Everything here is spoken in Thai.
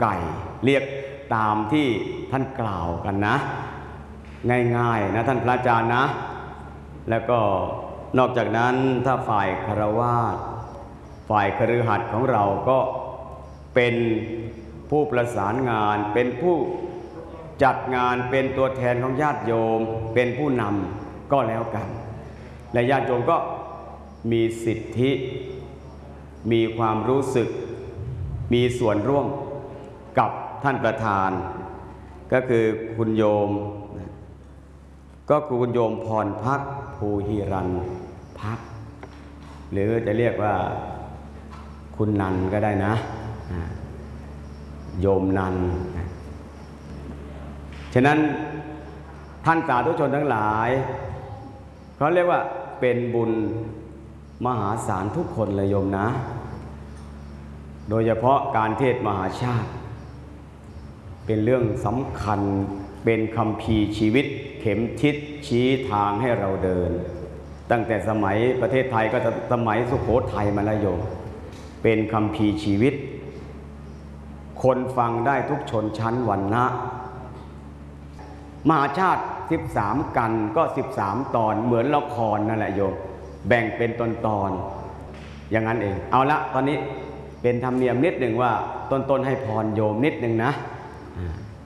ไก่เรียกตามที่ท่านกล่าวกันนะง่ายๆนะท่านพระอาจารย์นะแล้วก็นอกจากนั้นถ้าฝ่ายฆราวาสฝ่ายคฤหัสถ์ของเราก็เป็นผู้ประสานงานเป็นผู้จัดงานเป็นตัวแทนของญาติโยมเป็นผู้นำก็แล้วกันและญาติโยมก็มีสิทธิมีความรู้สึกมีส่วนร่วมกับท่านประธานก็คือคุณโยมก็คือคุณโยมพรภักดิ์ภูหิรัญภักดิ์หรือจะเรียกว่าคุณนันก็ได้นะโยมนันฉะนั้นท่านสาธุชนทั้งหลายเขาเรียกว่าเป็นบุญมหาศาลทุกคนเลยโยมนะโดยเฉพาะการเทศน์มหาชาติเป็นเรื่องสำคัญเป็นคัมภีร์ชีวิตเข็มทิศชี้ทางให้เราเดินตั้งแต่สมัยประเทศไทยก็จะสมัยสุโขทัยมาแล้วโยมเป็นคัมภีร์ชีวิตคนฟังได้ทุกชนชั้นวรรณะมหาชาติ13กันก็13ตอนเหมือนละครนั่นแหละโยมแบ่งเป็นตอนๆอย่างนั้นเองเอาละตอนนี้เป็นธรรมเนียมนิดหนึ่งว่าต้นให้พรโยมนิดหนึ่งนะ